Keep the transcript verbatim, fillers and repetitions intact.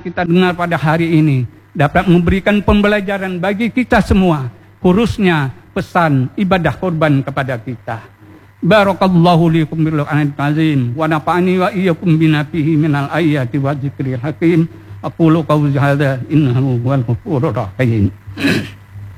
kita dengar pada hari ini dapat memberikan pembelajaran bagi kita semua, khususnya pesan ibadah korban kepada kita. Barakallahu likum bil Qur'anil azim wa nafa'ani wa iyyakum binafihi minal ayati wa dzikril hakim. Aqulu qawli hadza innahu huwal ghafurur rahim.